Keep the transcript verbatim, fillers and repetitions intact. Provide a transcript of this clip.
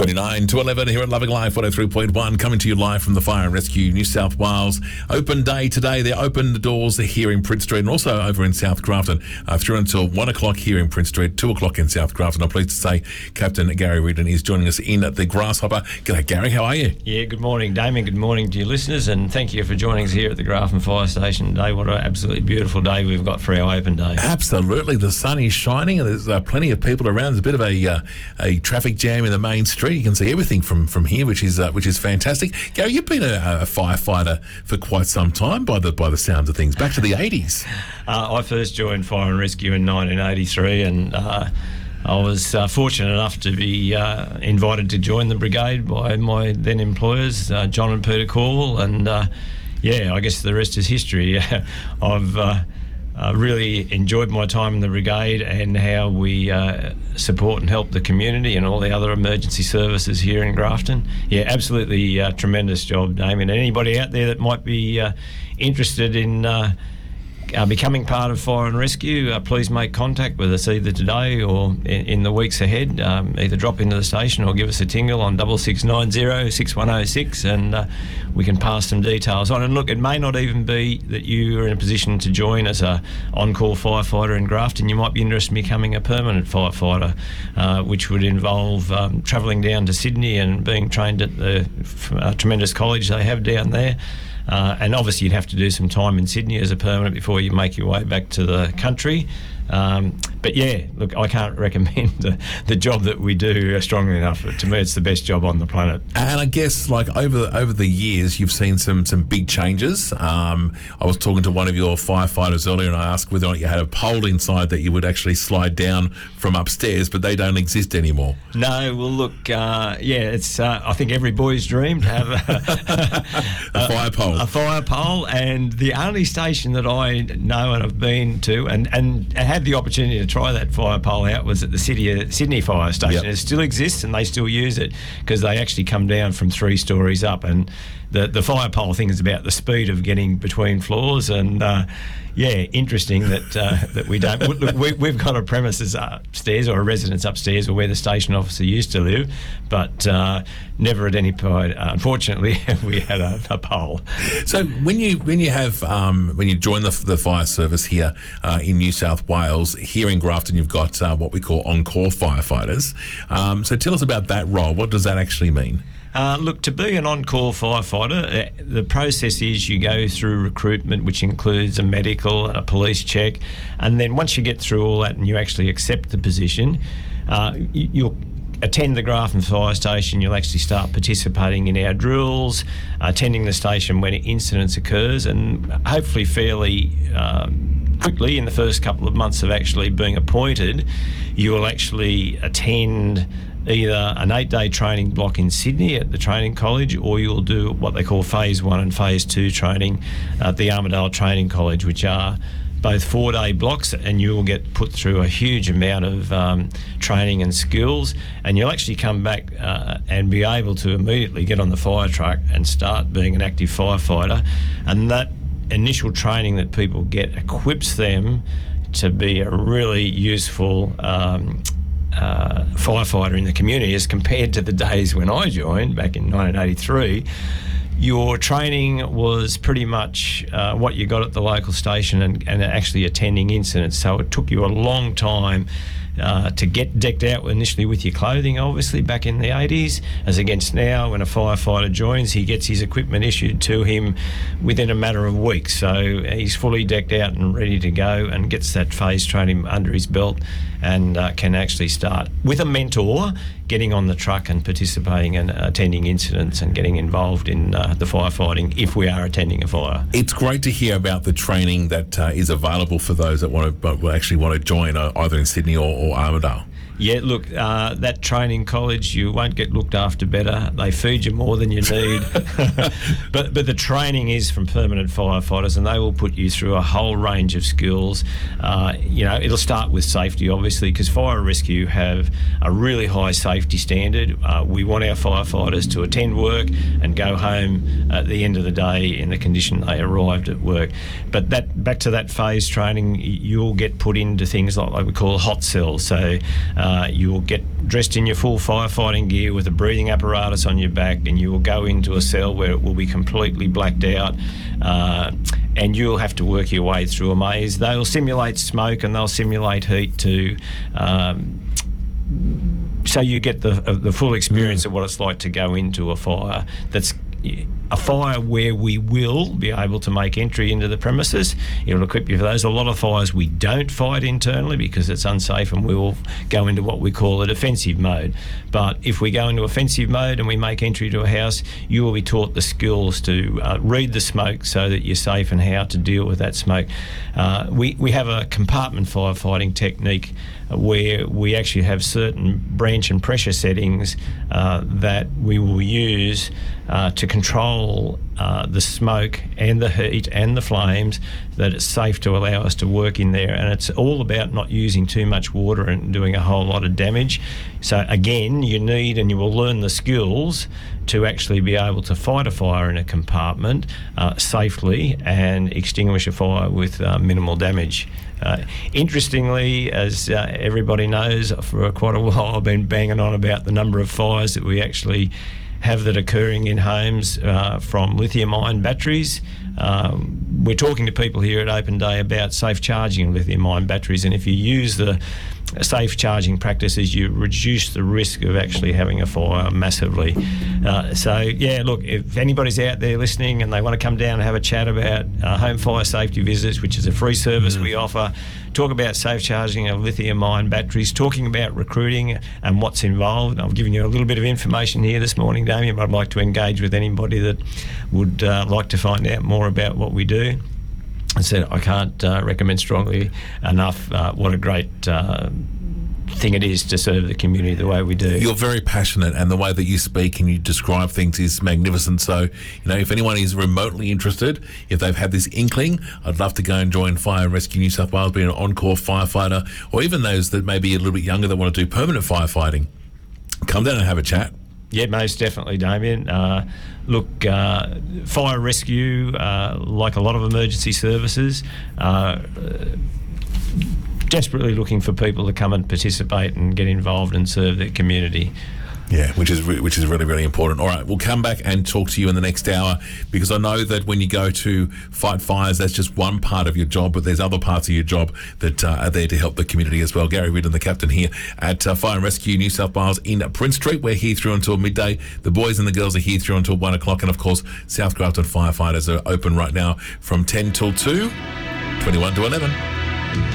twenty-nine to eleven here at Loving Life one oh three point one, coming to you live from the Fire and Rescue New South Wales Open Day today. They open the doors here in Prince Street and also over in South Grafton uh, through until one o'clock here in Prince Street, two o'clock in South Grafton. I'm pleased to say Captain Gary Reardon is joining us in at the Grasshopper. G'day, Gary, how are you? Yeah, good morning, Damien. Good morning to your listeners, and thank you for joining us here at the Grafton Fire Station today. What an absolutely beautiful day we've got for our Open Day. Absolutely. The sun is shining and there's uh, plenty of people around. There's a bit of a uh, a traffic jam in the main street. You can see everything from, from here, which is uh, which is fantastic. Gary, you've been a, a firefighter for quite some time by the by the sounds of things. Back to the eighties. Uh, I first joined Fire and Rescue in nineteen eighty-three, and uh, I was uh, fortunate enough to be uh, invited to join the brigade by my then employers, uh, John and Peter Corwell, and uh, yeah, I guess the rest is history. I've uh, Uh, really enjoyed my time in the brigade and how we uh, support and help the community and all the other emergency services here in Grafton. Yeah, absolutely uh, tremendous job, Damien. Anybody out there that might be uh, interested in uh, uh, becoming part of Fire and Rescue, uh, please make contact with us either today or in, in the weeks ahead. Um, either drop into the station or give us a tingle on double six nine zero six one zero six, and uh, we can pass some details on. And look, it may not even be that you are in a position to join as a on-call firefighter in Grafton. You might be interested in becoming a permanent firefighter, uh, which would involve um, travelling down to Sydney and being trained at the uh, tremendous college they have down there. Uh, and obviously you'd have to do some time in Sydney as a permanent before you make your way back to the country. Um, but yeah, look, I can't recommend the, the job that we do strongly enough. To me, it's the best job on the planet. And I guess, like, over over the years, you've seen some some big changes. Um, I was talking to one of your firefighters earlier, and I asked whether or not you had a pole inside that you would actually slide down from upstairs, but they don't exist anymore. No, well, look, uh, yeah, it's uh, I think every boy's dream to have a, a fire pole. A, a fire pole, and the only station that I know and have been to, and and had the opportunity to try that fire pole out, was at the City, Sydney Fire Station. Yep. It still exists and they still use it because they actually come down from three stories up, and the, the fire pole thing is about the speed of getting between floors, and uh, yeah, interesting that uh, that we don't. Look, we, we've got a premises upstairs, or a residence upstairs, or where the station officer used to live, but uh, never at any point, unfortunately, we had a, a pole. So when you when you have um, when you join the, the fire service here uh, in New South Wales, here in Grafton, you've got uh, what we call on-call firefighters. Um, so tell us about that role. What does that actually mean? Uh, look, to be an on-call firefighter, uh, the process is you go through recruitment, which includes a medical and a police check, and then once you get through all that and you actually accept the position, uh, you, you'll attend the Grafton Fire Station. You'll actually start participating in our drills, attending the station when incidents occurs, and hopefully fairly um, quickly, in the first couple of months of actually being appointed, you will actually attend either an eight-day training block in Sydney at the training college, or you'll do what they call phase one and phase two training at the Armidale Training College, which are both four-day blocks, and you'll get put through a huge amount of um, training and skills, and you'll actually come back uh, and be able to immediately get on the fire truck and start being an active firefighter. And that initial training that people get equips them to be a really useful um, Uh, firefighter in the community, as compared to the days when I joined back in nineteen eighty-three. Your training was pretty much uh, what you got at the local station, and, and actually attending incidents. So it took you a long time uh, to get decked out initially with your clothing, obviously, back in the eighties, as against now when a firefighter joins, he gets his equipment issued to him within a matter of weeks. So he's fully decked out and ready to go, and gets that phase training under his belt, and uh, can actually start with a mentor getting on the truck and participating and attending incidents and getting involved in uh, the firefighting if we are attending a fire. It's great to hear about the training that uh, is available for those that want to uh, actually want to join uh, either in Sydney or, or Armidale. Yeah, look, uh, that training college, you won't get looked after better. They feed you more than you need. but but the training is from permanent firefighters, and they will put you through a whole range of skills. Uh, you know, it'll start with safety, obviously, because fire and rescue have a really high safety standard. Uh, we want our firefighters to attend work and go home at the end of the day in the condition they arrived at work. But that back to that phase training, you'll get put into things like, like we call hot cells. So uh, Uh, you will get dressed in your full firefighting gear with a breathing apparatus on your back, and you will go into a cell where it will be completely blacked out, uh, and you'll have to work your way through a maze. They'll simulate smoke and they'll simulate heat to um, so you get the uh, the full experience of what it's like to go into a fire that's a fire where we will be able to make entry into the premises. It'll equip you for those. A lot of fires we don't fight internally because it's unsafe, and we will go into what we call a defensive mode. But if we go into offensive mode and we make entry to a house, you will be taught the skills to uh, read the smoke so that you're safe and how to deal with that smoke. Uh, we, we have a compartment firefighting technique where we actually have certain branch and pressure settings uh, that we will use uh, to control uh, the smoke and the heat and the flames, that it's safe to allow us to work in there. And it's all about not using too much water and doing a whole lot of damage. So again, you need and you will learn the skills to actually be able to fight a fire in a compartment uh, safely and extinguish a fire with uh, minimal damage. Uh, interestingly, as uh, everybody knows, for quite a while I've been banging on about the number of fires that we actually have that are occurring in homes uh, from lithium-ion batteries. Um, we're talking to people here at Open Day about safe charging of lithium-ion batteries, and if you use the safe charging practices, you reduce the risk of actually having a fire massively. Uh, so, yeah, look, if anybody's out there listening and they want to come down and have a chat about uh, home fire safety visits, which is a free service mm. we offer, talk about safe charging of lithium-ion batteries, talking about recruiting and what's involved. I've given you a little bit of information here this morning, Damien, but I'd like to engage with anybody that would uh, like to find out more about what we do. I said I can't uh, recommend strongly enough uh, what a great uh, thing it is to serve the community the way we do. You're very passionate, and the way that you speak and you describe things is magnificent. So, you know, if anyone is remotely interested, if they've had this inkling, I'd love to go and join Fire and Rescue New South Wales, being an on-call firefighter, or even those that may be a little bit younger that want to do permanent firefighting. Come down and have a chat. Yeah, most definitely, Damien. Uh, look, uh, fire rescue, uh, like a lot of emergency services, uh, desperately looking for people to come and participate and get involved and serve their community. Yeah, which is re- which is really, really important. All right, we'll come back and talk to you in the next hour, because I know that when you go to fight fires, that's just one part of your job, but there's other parts of your job that uh, are there to help the community as well. Gary Ridden, the captain here at uh, Fire and Rescue New South Wales in Prince Street. We're here through until midday. The boys and the girls are here through until one o'clock, and of course, South Grafton firefighters are open right now from ten till two, twenty-one to eleven.